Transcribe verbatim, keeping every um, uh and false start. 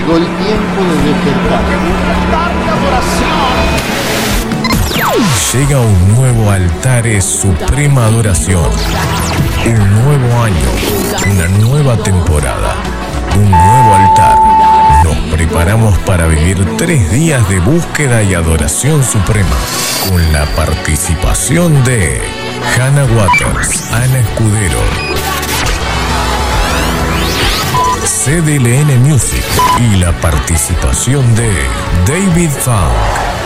llegó el tiempo de despertar. Llega un nuevo Altares Suprema Adoración. Un nuevo año, una nueva temporada, un nuevo altar. Nos preparamos para vivir tres días de búsqueda y adoración suprema, con la participación de Hannah Waters, Ana Escudero, C D L N Music y la participación de David Funk.